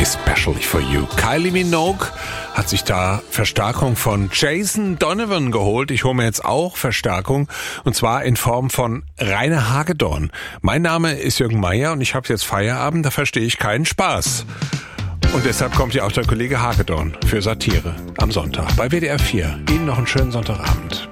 Especially for you. Kylie Minogue hat sich da Verstärkung von Jason Donovan geholt. Ich hole mir jetzt auch Verstärkung, und zwar in Form von Rainer Hagedorn. Mein Name ist Jürgen Meier und ich habe jetzt Feierabend, da verstehe ich keinen Spaß. Und deshalb kommt ja auch der Kollege Hagedorn für Satire am Sonntag bei WDR 4. Ihnen noch einen schönen Sonntagabend.